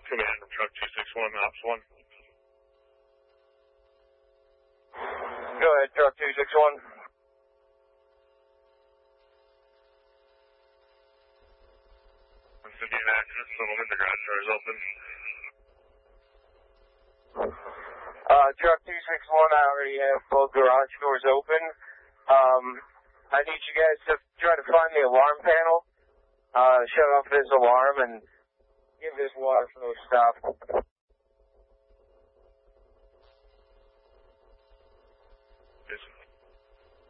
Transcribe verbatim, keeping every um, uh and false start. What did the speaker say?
Command from truck two six one, ops one. Go ahead, truck two six one. Indian accident, settlement, the garage door is open. Uh, truck two six one, I already have both garage doors open. Um, I need you guys to try to find the alarm panel, uh, shut off this alarm and give this water flow stop.